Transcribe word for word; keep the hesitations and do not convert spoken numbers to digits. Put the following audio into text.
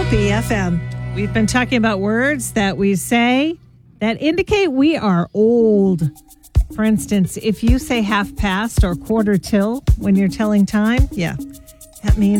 B F M. We've been talking about words that we say that indicate we are old. For instance, if you say half past or quarter till when you're telling time, yeah, that means